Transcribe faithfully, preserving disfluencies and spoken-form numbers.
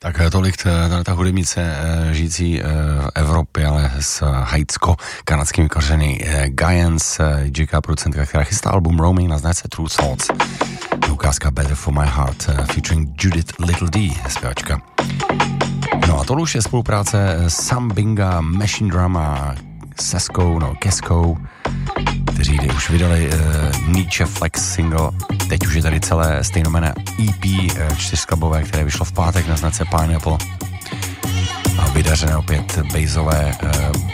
Tak tolik ta hudebnice žijící v Evropě, ale s haitsko-kanadskými kořeny Giants, dý džejka producentka, která chystá album Roaming na značce True Thoughts. Ukázka Better for my heart featuring Judith Little D, zpěvačka. No a tohle už je spolupráce Sam Binga, Machine Drum a Seskou, no Keskou, kteří už vydali uh, Nietzsche Flex single. Teď už je tady celé stejnomenné E P uh, čtyřskladbové, které vyšlo v pátek na značce Pineapple. A vydařené opět bassové uh,